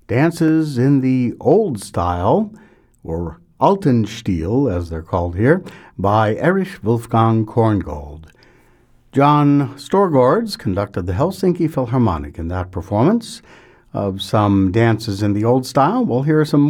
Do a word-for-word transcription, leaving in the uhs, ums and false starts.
Dances in the Old Style, or Altenstiel, as they're called here, by Erich Wolfgang Korngold. John Storgårds conducted the Helsinki Philharmonic in that performance of some dances in the old style. We'll hear some